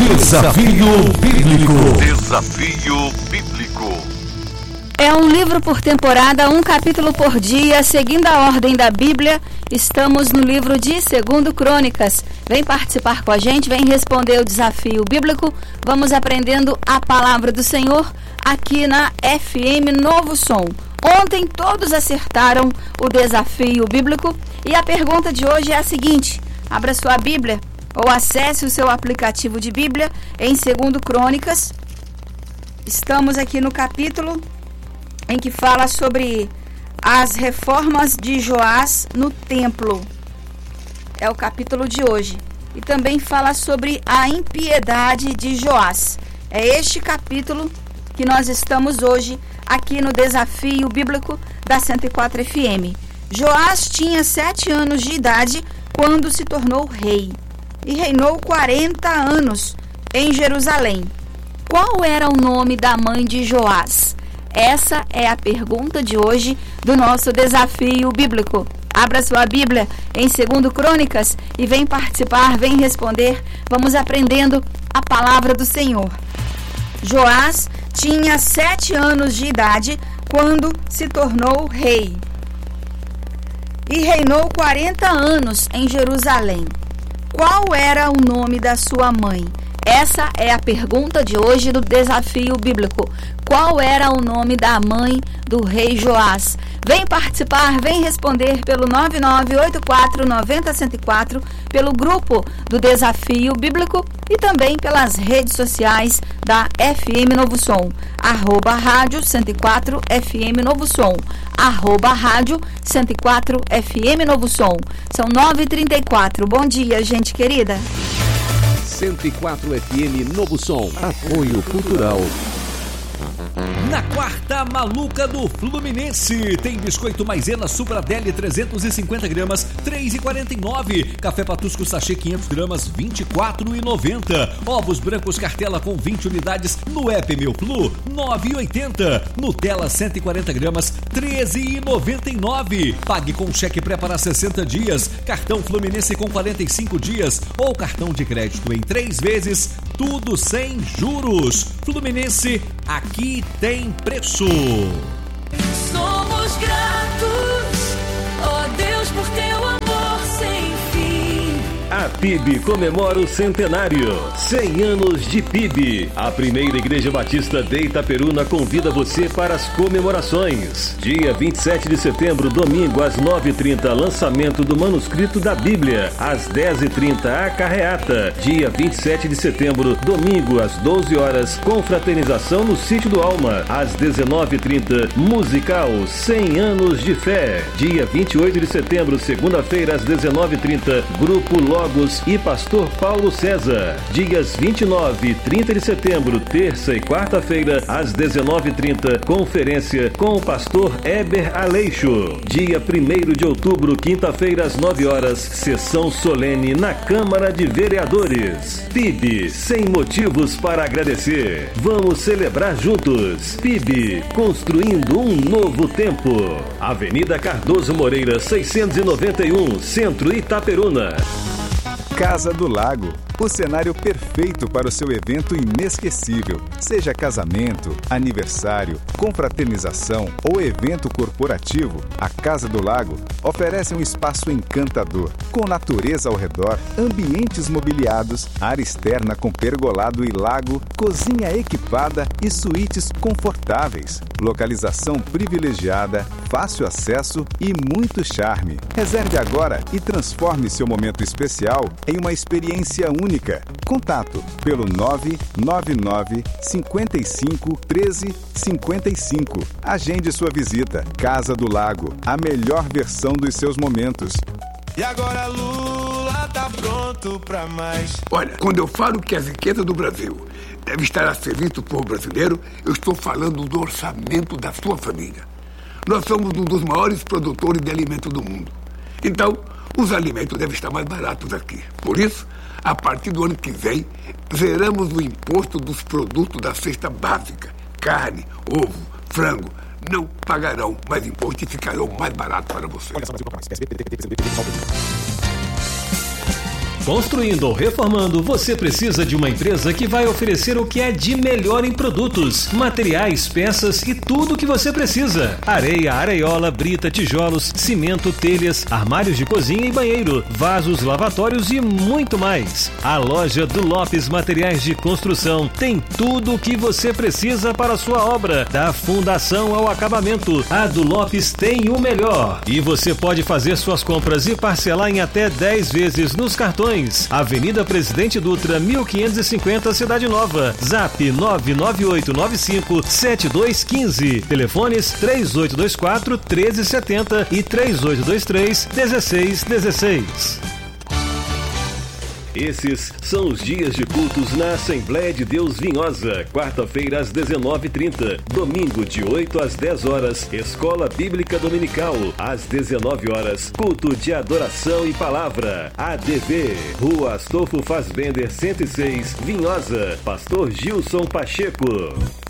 Desafio Bíblico. Desafio Bíblico. É um livro por temporada, um capítulo por dia, seguindo a ordem da Bíblia. Estamos no livro de 2 Crônicas. Vem participar com a gente, vem responder o desafio bíblico. Vamos aprendendo a palavra do Senhor aqui na FM Novo Som. Ontem todos acertaram o desafio bíblico e a pergunta de hoje é a seguinte: abra sua Bíblia ou acesse o seu aplicativo de Bíblia em 2 Crônicas. Estamos aqui no capítulo em que fala sobre as reformas de Joás no templo. É o capítulo de hoje. E também fala sobre a impiedade de Joás. É este capítulo que nós estamos hoje aqui no Desafio Bíblico da 104 FM. Joás tinha 7 anos de idade quando se tornou rei e reinou 40 anos em Jerusalém. Qual era o nome da mãe de Joás? Essa é a pergunta de hoje do nosso Desafio Bíblico. Abra sua Bíblia em 2 Crônicas e vem participar, vem responder. Vamos aprendendo a palavra do Senhor. Joás tinha 7 anos de idade quando se tornou rei e reinou 40 anos em Jerusalém. Qual era o nome da sua mãe? Essa é a pergunta de hoje do Desafio Bíblico. Qual era o nome da mãe do rei Joás? Vem participar, vem responder pelo 9984-9004, pelo grupo do Desafio Bíblico e também pelas redes sociais da FM Novo Som, @rádio 104 FM Novo Som, @rádio 104 FM Novo Som. São 9h34. Bom dia, gente querida. 104 FM Novo Som. Apoio Cultural. Na quarta maluca do Fluminense, tem biscoito maisena Supradeli 350 gramas, R$3,49. Café Patusco sachê 500 gramas, R$24,90. Ovos brancos cartela com 20 unidades no app Meu Flu, R$9,80. Nutella 140 gramas, R$13,99. Pague com cheque pré para 60 dias, cartão Fluminense com 45 dias ou cartão de crédito em 3 vezes, tudo sem juros. Fluminense, aqui tem preço. Somos gratos, ó Deus, por teu amor sem fim. A PIB comemora o centenário. 100 anos de PIB. A primeira Igreja Batista de Itaperuna convida você para as comemorações. Dia 27 de setembro, domingo, às 9h30, lançamento do manuscrito da Bíblia. Às 10h30, a carreata. Dia 27 de setembro, domingo, às 12 horas, confraternização no Sítio do Alma. Às 19h30, musical 100 anos de fé. Dia 28 de setembro, segunda-feira, às 19h30, grupo Logos e Pastor Paulo César. Dias 29 e 30 de setembro, terça e quarta-feira, às 19h30, conferência com o pastor Eber Aleixo. Dia 1º de outubro, quinta-feira, às 9 horas, sessão solene na Câmara de Vereadores. PIB, sem motivos para agradecer. Vamos celebrar juntos. PIB, construindo um novo tempo. Avenida Cardoso Moreira, 691, Centro Itaperuna. Casa do Lago, o cenário perfeito para o seu evento inesquecível. Seja casamento, aniversário, confraternização ou evento corporativo, a Casa do Lago oferece um espaço encantador, com natureza ao redor, ambientes mobiliados, área externa com pergolado e lago, cozinha equipada e suítes confortáveis. Localização privilegiada, fácil acesso e muito charme. Reserve agora e transforme seu momento especial em uma experiência única. Contato pelo 999 55 13 55. Agende sua visita. Casa do Lago, a melhor versão dos seus momentos. E agora Lula tá pronto pra mais. Olha, quando eu falo que as riquezas do Brasil devem estar a serviço do povo brasileiro, eu estou falando do orçamento da sua família. Nós somos um dos maiores produtores de alimentos do mundo. Então, os alimentos devem estar mais baratos aqui. Por isso, a partir do ano que vem, zeramos o imposto dos produtos da cesta básica. Carne, ovo, frango. Não pagarão mais imposto e ficarão mais baratos para você. Construindo ou reformando, você precisa de uma empresa que vai oferecer o que é de melhor em produtos, materiais, peças e tudo o que você precisa. Areia, areiola, brita, tijolos, cimento, telhas, armários de cozinha e banheiro, vasos, lavatórios e muito mais. A loja do Lopes Materiais de Construção tem tudo o que você precisa para a sua obra, da fundação ao acabamento. A do Lopes tem o melhor. E você pode fazer suas compras e parcelar em até 10 vezes nos cartões. Avenida Presidente Dutra, 1550, Cidade Nova. Zap 998957215. Telefones 3824-1370 e 3823-1616. Esses são os dias de cultos na Assembleia de Deus Vinhosa. Quarta-feira às 19h30. Domingo de 8 às 10 horas. Escola Bíblica Dominical. Às 19 horas. Culto de adoração e palavra. ADV. Rua Astolfo Fassbender 106, Vinhosa. Pastor Gilson Pacheco.